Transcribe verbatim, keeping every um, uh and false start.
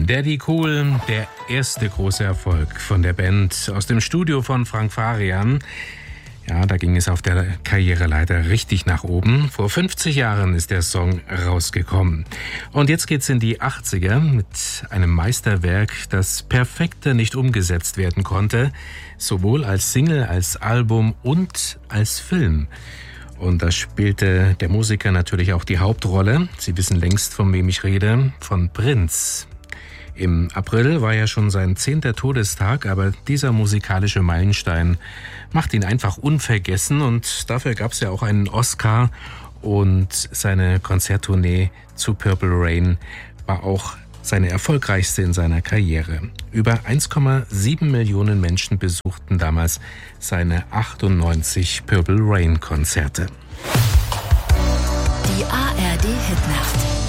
Daddy Cool, der erste große Erfolg von der Band aus dem Studio von Frank Farian. Ja, da ging es auf der Karriereleiter richtig nach oben. Vor fünfzig Jahren ist der Song rausgekommen. Und jetzt geht's in die achtziger mit einem Meisterwerk, das perfekter nicht umgesetzt werden konnte. Sowohl als Single, als Album und als Film. Und da spielte der Musiker natürlich auch die Hauptrolle. Sie wissen längst, von wem ich rede, von Prince. Im April war ja schon sein zehnter Todestag, aber dieser musikalische Meilenstein macht ihn einfach unvergessen und dafür gab es ja auch einen Oscar und seine Konzerttournee zu Purple Rain war auch seine erfolgreichste in seiner Karriere. Über eins Komma sieben Millionen Menschen besuchten damals seine achtundneunzig Purple Rain Konzerte. Die A R D Hitnacht.